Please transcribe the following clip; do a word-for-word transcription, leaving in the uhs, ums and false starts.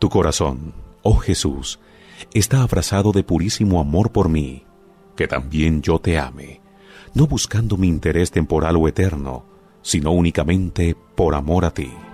Tu corazón, oh Jesús, está abrazado de purísimo amor por mí, que también yo te ame, no buscando mi interés temporal o eterno, sino únicamente por amor a ti.